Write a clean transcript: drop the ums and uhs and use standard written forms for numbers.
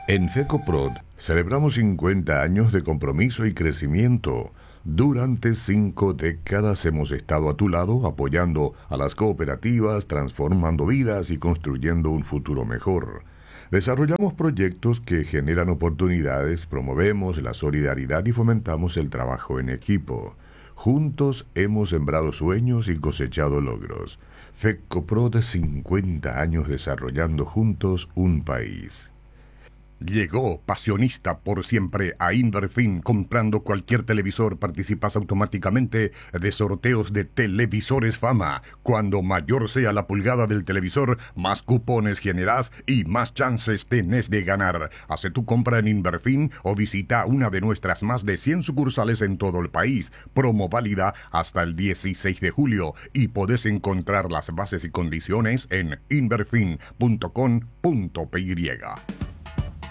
En FECOPROD celebramos 50 años de compromiso y crecimiento. Durante 5 décadas hemos estado a tu lado apoyando a las cooperativas, transformando vidas y construyendo un futuro mejor. Desarrollamos proyectos que generan oportunidades, promovemos la solidaridad y fomentamos el trabajo en equipo. Juntos hemos sembrado sueños y cosechado logros. FECOPROD, 50 años desarrollando juntos un país. Llegó Pasionista por siempre a Inverfin. Comprando cualquier televisor participas automáticamente de sorteos de televisores Fama. Cuando mayor sea la pulgada del televisor, más cupones generás y más chances tenés de ganar. Hace tu compra en Inverfin o visita una de nuestras más de 100 sucursales en todo el país. Promo válida hasta el 16 de julio y podés encontrar las bases y condiciones en inverfin.com.py.